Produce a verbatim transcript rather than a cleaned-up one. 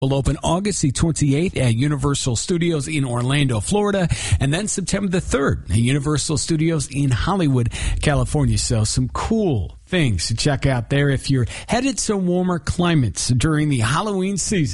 will open August the twenty-eighth at Universal Studios in Orlando, Florida, and then September the third at Universal Studios in Hollywood, California. So some cool things to check out there if you're headed to warmer climates during the Halloween season.